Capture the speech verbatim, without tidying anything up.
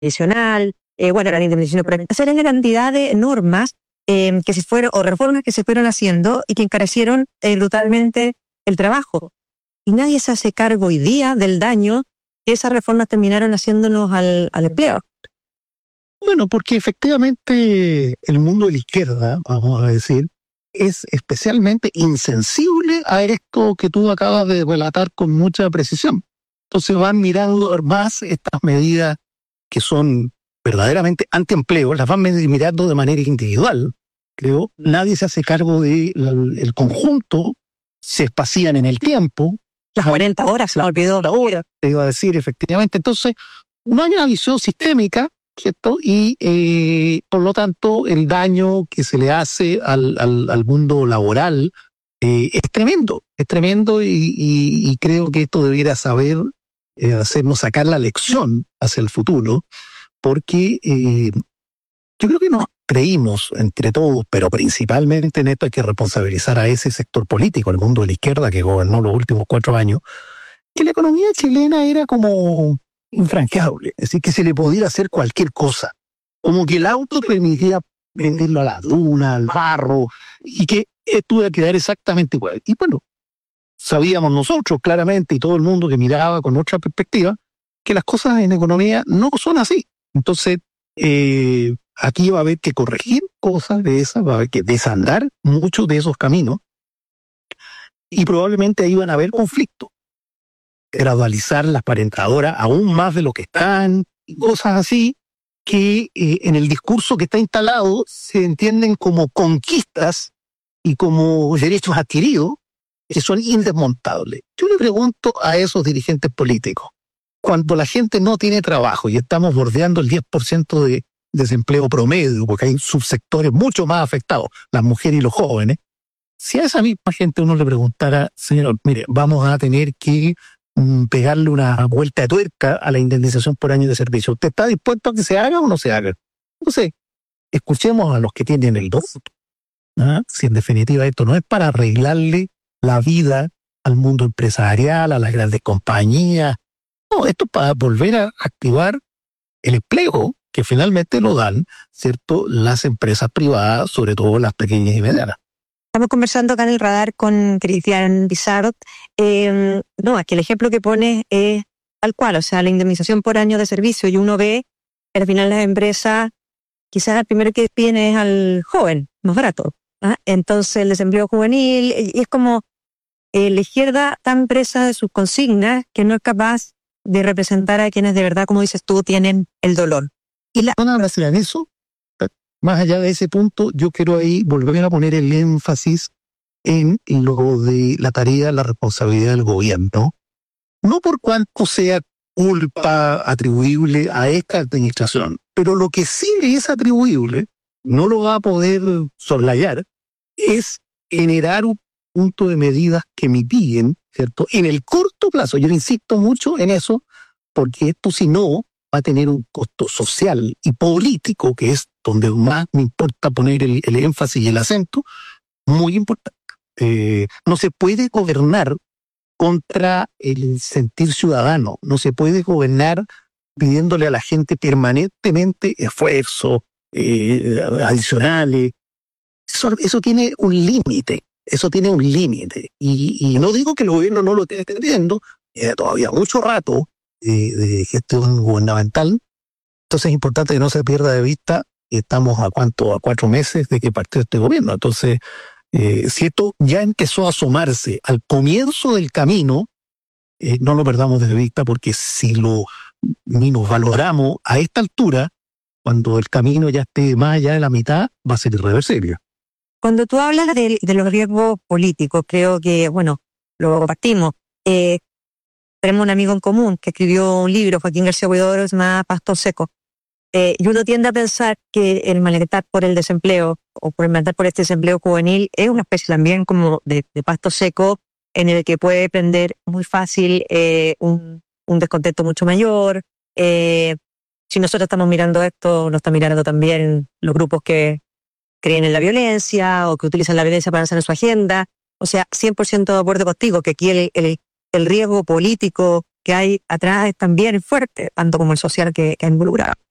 previsional, eh, bueno, la indemnización por esa eran cantidad de normas eh, que se fueron, o reformas que se fueron haciendo y que encarecieron eh, brutalmente el trabajo. Y nadie se hace cargo hoy día del daño que esas reformas terminaron haciéndonos al, al empleo. Bueno, porque efectivamente el mundo de la izquierda, vamos a decir, es especialmente insensible a esto que tú acabas de relatar con mucha precisión. Entonces van mirando más estas medidas que son verdaderamente antiempleo, las van mirando de manera individual. Creo, nadie se hace cargo del conjunto, se espacían en el tiempo. Las cuarenta horas, se la olvidó. La hora, te iba a decir, efectivamente. Entonces, no hay una visión sistémica, ¿cierto? Y, eh, por lo tanto, el daño que se le hace al, al, al mundo laboral eh, es tremendo, es tremendo y, y, y creo que esto debiera saber eh, hacernos sacar la lección hacia el futuro, porque eh, yo creo que nos creímos entre todos, pero principalmente en esto hay que responsabilizar a ese sector político, el mundo de la izquierda que gobernó los últimos cuatro años, que la economía chilena era como infranqueable, es decir, que se le podía hacer cualquier cosa, como que el auto permitía venderlo a la duna, al barro, y que esto iba a quedar exactamente igual. Y bueno, sabíamos nosotros claramente, y todo el mundo que miraba con otra perspectiva, que las cosas en economía no son así. Entonces, eh, aquí va a haber que corregir cosas de esas, va a haber que desandar muchos de esos caminos, y probablemente ahí van a haber conflictos. Gradualizar las parentadoras aún más de lo que están, y cosas así que eh, en el discurso que está instalado se entienden como conquistas y como derechos adquiridos que son indesmontables. Yo le pregunto a esos dirigentes políticos, cuando la gente no tiene trabajo y estamos bordeando el diez por ciento de desempleo promedio, porque hay subsectores mucho más afectados, las mujeres y los jóvenes, si a esa misma gente uno le preguntara, señor, mire, vamos a tener que pegarle una vuelta de tuerca a la indemnización por año de servicio. ¿Usted está dispuesto a que se haga o no se haga? Entonces, escuchemos a los que tienen el voto. ¿Ah? Si en definitiva esto no es para arreglarle la vida al mundo empresarial, a las grandes compañías. No, esto es para volver a activar el empleo que finalmente lo dan, ¿cierto?, las empresas privadas, sobre todo las pequeñas y medianas. Estamos conversando acá en el radar con Cristian Pizarro. Eh, no, es que el ejemplo que pone es tal cual, o sea, la indemnización por año de servicio, y uno ve que al final las empresas, quizás el primero que despiden es al joven, más barato. ¿Ah? Entonces el desempleo juvenil, y es como eh, la izquierda tan presa de sus consignas que no es capaz de representar a quienes de verdad, como dices tú, tienen el dolor. Y la zona en eso, más allá de ese punto, yo quiero ahí volver a poner el énfasis en lo de la tarea, la responsabilidad del gobierno, no por cuánto sea culpa atribuible a esta administración, pero lo que sí le es atribuible, no lo va a poder soslayar, es generar un punto de medidas que mitiguen, ¿cierto?, en el corto plazo. Yo insisto mucho en eso, porque esto si no va a tener un costo social y político, que es donde más me importa poner el, el énfasis y el acento, muy importante. Eh, no se puede gobernar contra el sentir ciudadano, no se puede gobernar pidiéndole a la gente permanentemente esfuerzos eh, adicionales. Eso, eso tiene un límite, eso tiene un límite. Y, y no digo que el gobierno no lo esté entendiendo, eh, todavía mucho rato de, de gestión gubernamental. Entonces es importante que no se pierda de vista que estamos a cuánto, a cuatro meses de que partió este gobierno. Entonces, eh, si esto ya empezó a asomarse al comienzo del camino, eh, no lo perdamos de vista, porque si lo ni nos valoramos a esta altura, cuando el camino ya esté más allá de la mitad, va a ser irreversible. Cuando tú hablas de, de los riesgos políticos, creo que, bueno, lo compartimos. Eh, tenemos un amigo en común que escribió un libro, Joaquín García Huidobro, se llama Pasto Seco. Eh, y uno tiende a pensar que el malestar por el desempleo o por el malestar por este desempleo juvenil es una especie también como de, de pasto seco en el que puede prender muy fácil eh, un, un descontento mucho mayor. Eh, si nosotros estamos mirando esto, lo están mirando también los grupos que creen en la violencia o que utilizan la violencia para hacer en su agenda. O sea, cien por ciento de acuerdo contigo que aquí el, el, el riesgo político que hay atrás es también fuerte, tanto como el social que, que ha involucrado.